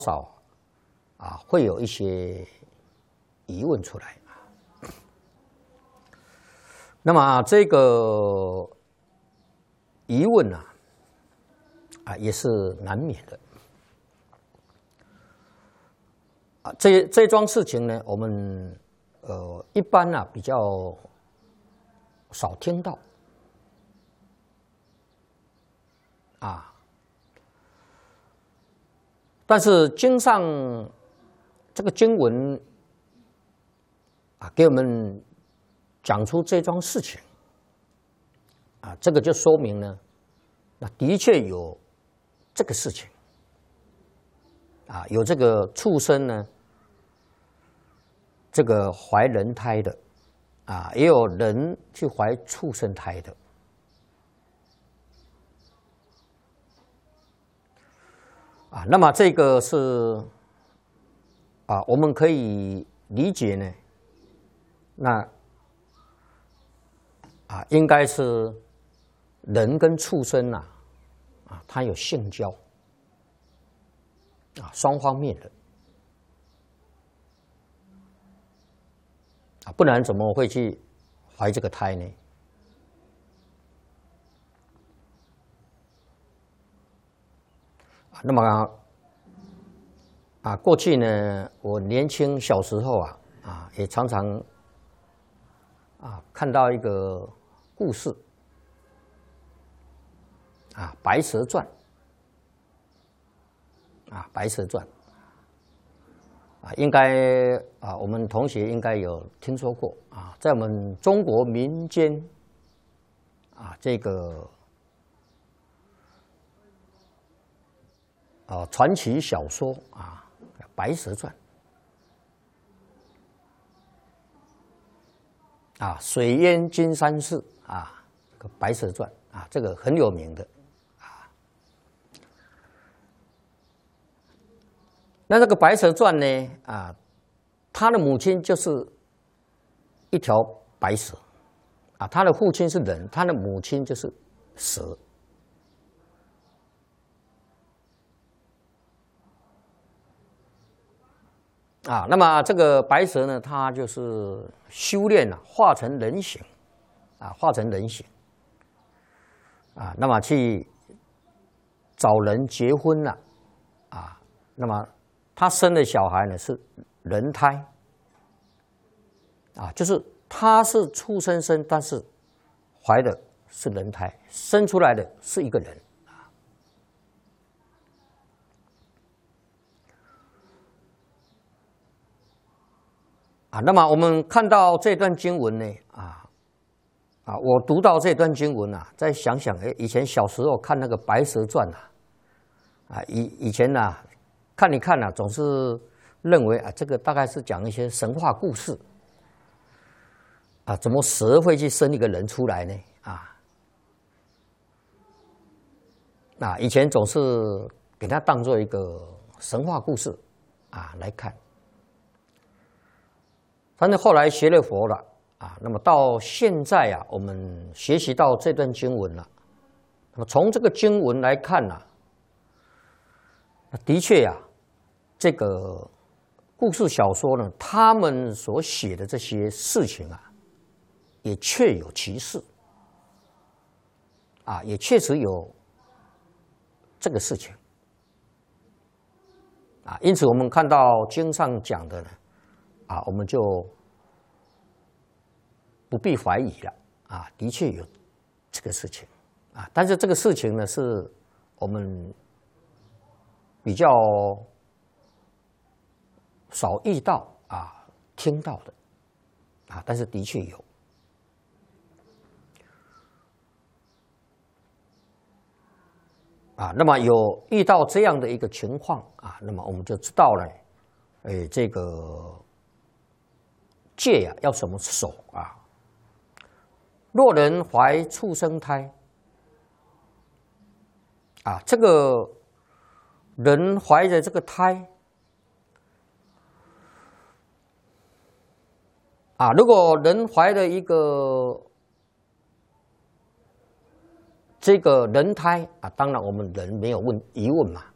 少会有一些疑问出来。那么这个疑问也是难免的。这桩事情呢，我们一般比较少听到但是经上这个经文给我们讲出这桩事情这个就说明呢，那的确有这个事情有这个畜生呢，这个怀人胎的也有人去怀畜生胎的那么这个是我们可以理解呢，那应该是人跟畜生它有性交双方面的不然怎么会去怀这个胎呢？那么过去呢，我年轻小时候也常常看到一个故事白蛇传白蛇传应该我们同学应该有听说过在我们中国民间这个传奇小说白蛇传水淹金山寺白蛇传这个很有名的那这个白蛇传呢他的母亲就是一条白蛇他的父亲是人，他的母亲就是蛇那么这个白蛇呢，它就是修炼化成人形化成人形那么去找人结婚了那么他生的小孩呢是人胎就是他是畜生生，但是怀的是人胎，生出来的是一个人那么我们看到这段经文呢我读到这段经文再想想以前小时候看那个白蛇传以前看一看总是认为这个大概是讲一些神话故事怎么蛇会去生一个人出来呢以前总是给它当作一个神话故事来看，但是后来学了佛了那么到现在我们学习到这段经文了，那么从这个经文来看的确这个故事小说呢，他们所写的这些事情也确有其事也确实有这个事情因此我们看到经上讲的呢我们就不必怀疑了的确有这个事情但是这个事情呢是我们比较少遇到听到的但是的确有那么有遇到这样的一个情况那么我们就知道了这个戒要怎么守若人怀畜生胎这个人怀着这个胎如果人怀了一个这个人胎当然我们人没有疑问嘛